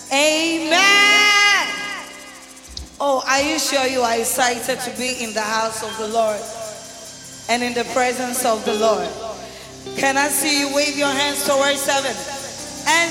Amen. Oh, are you sure you are excited to be in the house of the Lord and in the presence of the Lord? Can I see you wave your hands towards heaven?